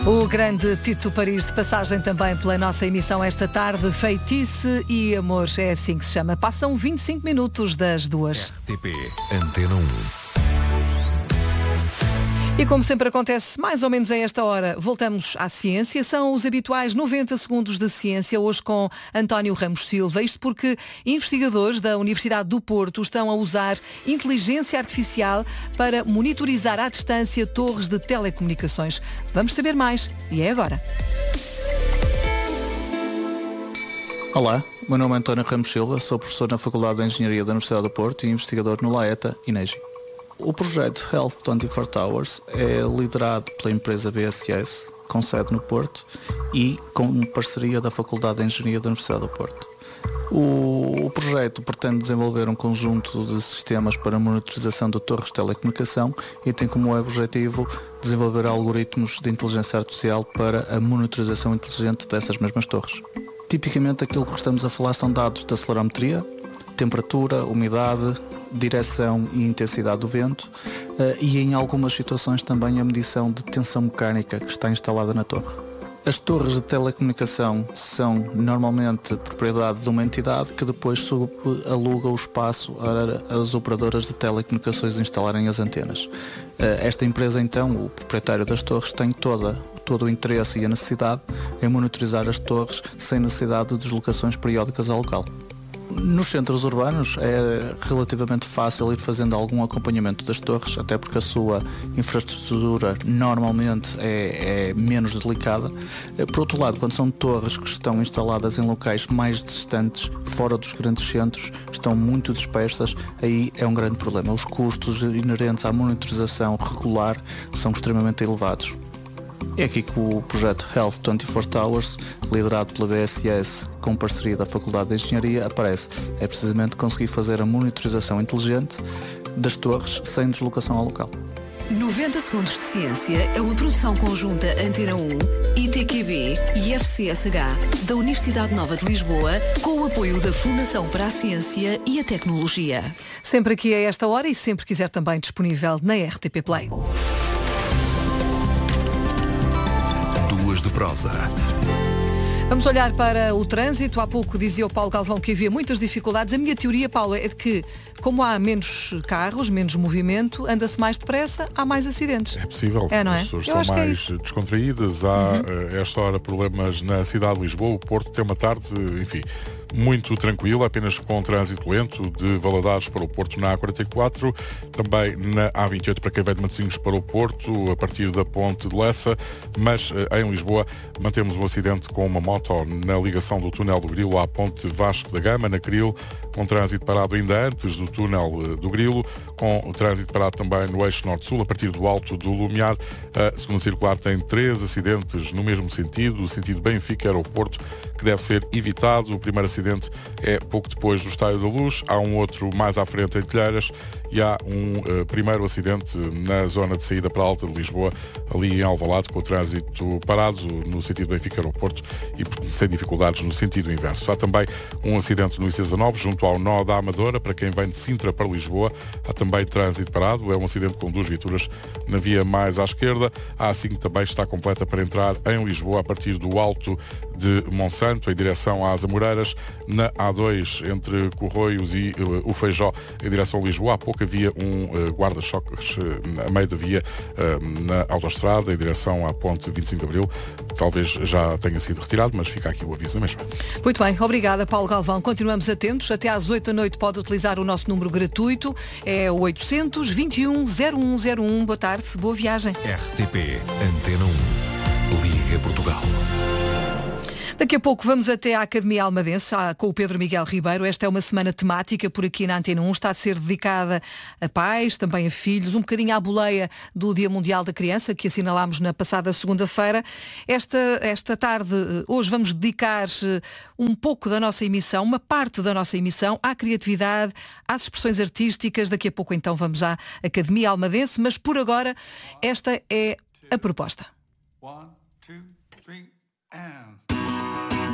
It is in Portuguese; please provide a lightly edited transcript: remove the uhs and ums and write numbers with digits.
O grande Tito Paris de passagem também pela nossa emissão esta tarde. Feitice e amor, é assim que se chama. Passam 25 minutos das 2. RTP Antena 1. E como sempre acontece, mais ou menos a esta hora, voltamos à ciência. São os habituais 90 segundos de ciência, hoje com António Ramos Silva. Isto porque investigadores da Universidade do Porto estão a usar inteligência artificial para monitorizar à distância torres de telecomunicações. Vamos saber mais, e é agora. Olá, meu nome é António Ramos Silva, sou professor na Faculdade de Engenharia da Universidade do Porto e investigador no LAETA INEGI. O projeto Health 24 Towers é liderado pela empresa BSS, com sede no Porto, e com parceria da Faculdade de Engenharia da Universidade do Porto. O projeto pretende desenvolver um conjunto de sistemas para monitorização de torres de telecomunicação e tem como objetivo desenvolver algoritmos de inteligência artificial para a monitorização inteligente dessas mesmas torres. Tipicamente aquilo que estamos a falar são dados de acelerometria, temperatura, umidade, direção e intensidade do vento e em algumas situações também a medição de tensão mecânica que está instalada na torre. As torres de telecomunicação são normalmente propriedade de uma entidade que depois subaluga o espaço às operadoras de telecomunicações instalarem as antenas. Esta empresa então, o proprietário das torres, tem todo o interesse e a necessidade em monitorizar as torres sem necessidade de deslocações periódicas ao local. Nos centros urbanos é relativamente fácil ir fazendo algum acompanhamento das torres, até porque a sua infraestrutura normalmente é menos delicada. Por outro lado, quando são torres que estão instaladas em locais mais distantes, fora dos grandes centros, estão muito dispersas, aí é um grande problema. Os custos inerentes à monitorização regular são extremamente elevados. É aqui que o projeto Health 24 Towers, liderado pela BSS com parceria da Faculdade de Engenharia, aparece. É precisamente conseguir fazer a monitorização inteligente das torres sem deslocação ao local. 90 segundos de ciência é uma produção conjunta Antena 1, ITQB e FCSH da Universidade Nova de Lisboa, com o apoio da Fundação para a Ciência e a Tecnologia. Sempre aqui a esta hora e sempre quiser também disponível na RTP Play. Duas de prosa. Vamos olhar para o trânsito. Há pouco dizia o Paulo Galvão que havia muitas dificuldades. A minha teoria, Paulo, é de que, como há menos carros, menos movimento, anda-se mais depressa, há mais acidentes. É possível. Não é? As pessoas estão mais descontraídas. Há, a esta hora, problemas na cidade de Lisboa. O Porto tem uma tarde, enfim, muito tranquila, apenas com trânsito lento de Valadares para o Porto na A44, também na A28 para quem vem de Matosinhos para o Porto, a partir da ponte de Lessa, mas em Lisboa mantemos um acidente com uma moto na ligação do túnel do Grilo à ponte Vasco da Gama, na Cril, com trânsito parado ainda antes do túnel do Grilo, com o trânsito parado também no eixo norte-sul, a partir do Alto do Lumiar. A segunda circular tem 3 acidentes no mesmo sentido, o sentido Benfica-Aeroporto, que deve ser evitado. O primeiro acidente é pouco depois do Estádio da Luz, há um outro mais à frente em Telheiras e há um primeiro acidente na zona de saída para a Alta de Lisboa, ali em Alvalade, com o trânsito parado no sentido Benfica-Aeroporto e sem dificuldades no sentido inverso. Há também um acidente no IC19, junto ao nó da Amadora, para quem vem de Sintra para Lisboa. Há também trânsito parado, é um acidente com 2 viaturas na via mais à esquerda. A A5 também está completa para entrar em Lisboa, a partir do Alto de Monsanto, em direção às Amoreiras. Na A2, entre Corroios e o Feijó, em direção a Lisboa, há pouco havia um guarda-choques a meio da via na autoestrada, em direção à ponte 25 de Abril. Talvez já tenha sido retirado, mas fica aqui o aviso da mesma. Muito bem, obrigada, Paulo Galvão. Continuamos atentos. Até às 8 da noite pode utilizar o nosso número gratuito. É o 800-21-0101. Boa tarde, boa viagem. RTP Antena 1. Liga Portugal. Daqui a pouco vamos até à Academia Almadense com o Pedro Miguel Ribeiro. Esta é uma semana temática por aqui na Antena 1. Está a ser dedicada a pais, também a filhos, um bocadinho à boleia do Dia Mundial da Criança, que assinalámos na passada segunda-feira. Esta tarde, hoje, vamos dedicar um pouco da nossa emissão, uma parte da nossa emissão, à criatividade, às expressões artísticas. Daqui a pouco, então, vamos à Academia Almadense, mas por agora, esta é a proposta. 1, 2, 3, and...